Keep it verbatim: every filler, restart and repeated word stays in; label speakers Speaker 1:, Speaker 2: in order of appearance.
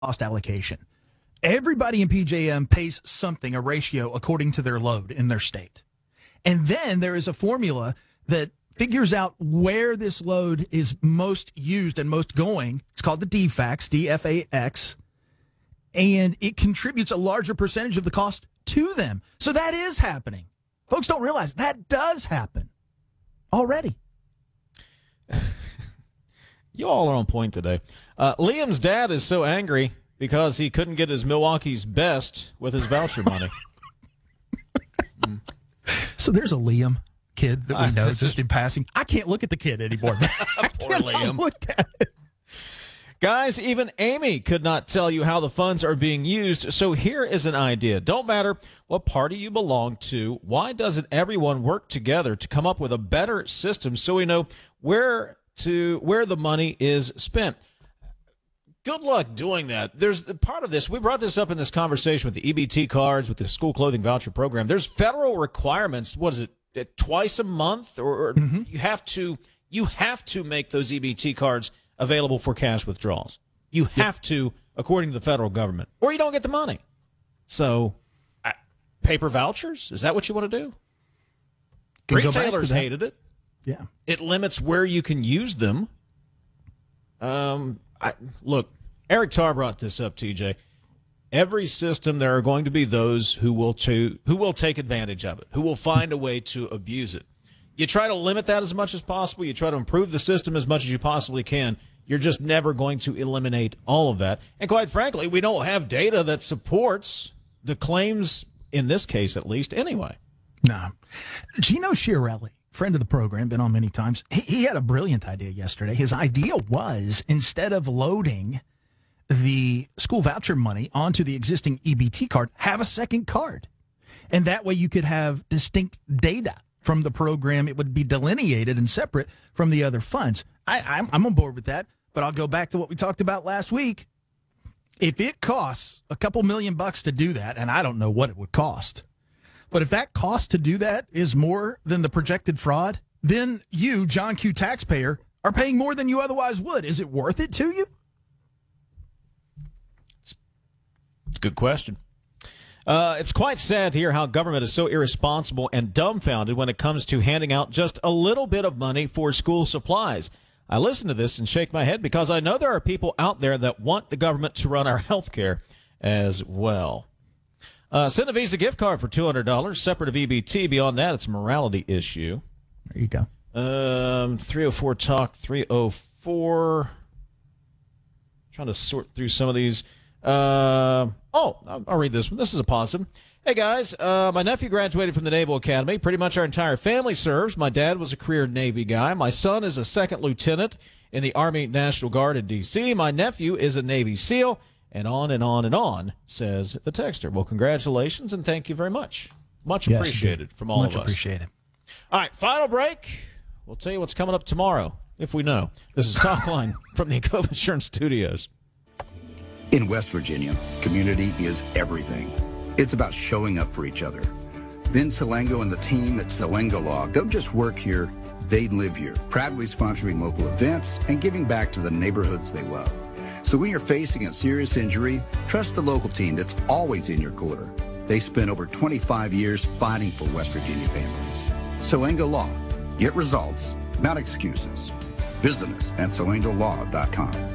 Speaker 1: cost allocation. Everybody in P J M pays something, a ratio, according to their load in their state. And then there is a formula that figures out where this load is most used and most going. It's called the D FAX, D F A X, and it contributes a larger percentage of the cost to them. So that is happening. Folks don't realize that does happen already.
Speaker 2: You all are on point today. Uh, Liam's dad is so angry because he couldn't get his Milwaukee's best with his voucher money. mm.
Speaker 1: So there's a Liam kid that we know just in passing. I can't look at the kid anymore. I
Speaker 2: Poor Liam.
Speaker 1: Look at it.
Speaker 2: Guys, even Amy could not tell you how the funds are being used, so here is an idea. Don't matter what party you belong to, why doesn't everyone work together to come up with a better system so we know where to where the money is spent? Good luck doing that. There's part of this. We brought this up in this conversation with the E B T cards, with the school clothing voucher program. There's federal requirements. What is it? Twice a month, or, or mm-hmm. you have to you have to make those E B T cards available for cash withdrawals. You have yep. to, according to the federal government, or you don't get the money. So, uh, paper vouchers, is that what you want to do? Can Retailers hated it.
Speaker 1: Yeah.
Speaker 2: It limits where you can use them. Um, I, look, Eric Tarr brought this up, T J. Every system, there are going to be those who will to, who will take advantage of it, who will find a way to abuse it. You try to limit that as much as possible. You try to improve the system as much as you possibly can. You're just never going to eliminate all of that. And quite frankly, we don't have data that supports the claims, in this case at least, anyway.
Speaker 1: No. Gino Chiarelli, friend of the program, been on many times, he, he had a brilliant idea yesterday. His idea was, instead of loading the school voucher money onto the existing E B T card, have a second card. And that way you could have distinct data from the program. It would be delineated and separate from the other funds. I, I'm, I'm on board with that, but I'll go back to what we talked about last week. If it costs a couple million bucks to do that, and I don't know what it would cost, but if that cost to do that is more than the projected fraud, then you, John Q. taxpayer, are paying more than you otherwise would. Is it worth it to you?
Speaker 2: It's a good question. Uh, it's quite sad to hear how government is so irresponsible and dumbfounded when it comes to handing out just a little bit of money for school supplies. I listen to this and shake my head because I know there are people out there that want the government to run our health care as well. Uh, send a Visa gift card for two hundred dollars, separate of E B T. Beyond that, it's a morality issue.
Speaker 1: There you go.
Speaker 2: Um, three oh four Talk, three oh four. Trying to sort through some of these. Uh, oh, I'll, I'll read this one. This is a positive. Hey, guys, uh, my nephew graduated from the Naval Academy. Pretty much our entire family serves. My dad was a career Navy guy. My son is a second lieutenant in the Army National Guard in D C My nephew is a Navy SEAL, and on and on and on, says the texter. Well, congratulations, and thank you very much. Much
Speaker 1: yes,
Speaker 2: appreciated from all
Speaker 1: much
Speaker 2: of us.
Speaker 1: Much appreciated.
Speaker 2: All right, final break. We'll tell you what's coming up tomorrow, if we know. This is Talk Line from the Encova Insurance Studios.
Speaker 3: In West Virginia, community is everything. It's about showing up for each other. Vin Salengo and the team at Salengo Law don't just work here, they live here, proudly sponsoring local events and giving back to the neighborhoods they love. So when you're facing a serious injury, trust the local team that's always in your corner. They spent over twenty-five years fighting for West Virginia families. Salengo Law. Get results, not excuses. Visit us at salengo law dot com.